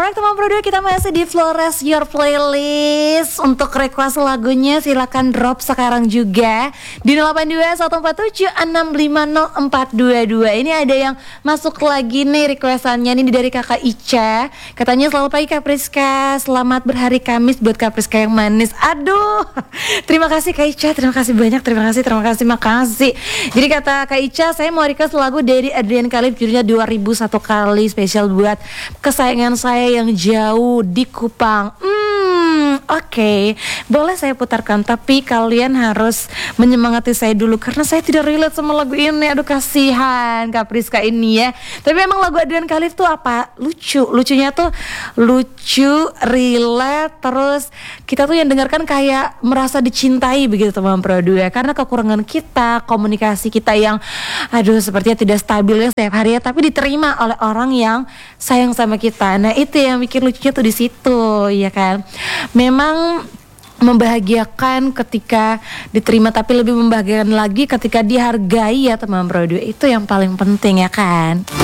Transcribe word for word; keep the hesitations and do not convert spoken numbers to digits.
Alright teman Pro dua, kita masih di Flores Your Playlist. Untuk request lagunya silakan drop sekarang juga di nol delapan dua satu empat tujuh enam lima nol empat dua dua. Ini ada yang masuk lagi nih requestannya, ini dari kakak Ica. Katanya selamat pagi Kak Priska, selamat berhari Kamis buat Kak Priska yang manis. Aduh, terima kasih Kak Ica, terima kasih banyak, terima kasih, terima kasih, makasih. Jadi kata Kak Ica, saya mau request lagu dari Adrian Khalif, judulnya dua ribu satu kali, spesial buat kesayangan saya yang jauh di Kupang. Hmm, oke, okay. Boleh saya putarkan, tapi kalian harus menyemangati saya dulu karena saya tidak relate sama lagu ini. Aduh kasihan Kak Priska ini ya. Tapi emang lagu Adrian Khalif tuh apa? Lucu, lucunya tuh lucu, relate, terus kita tuh yang dengarkan kayak merasa dicintai begitu teman Pro dua. Karena kekurangan kita, komunikasi kita yang aduh sepertinya tidak stabil ya setiap hari ya, tapi diterima oleh orang yang sayang sama kita. Nah itu yang bikin lucunya tuh di situ, ya kan. Memang membahagiakan ketika diterima, tapi lebih membahagiakan lagi ketika dihargai ya teman Pro dua. Itu yang paling penting ya kan.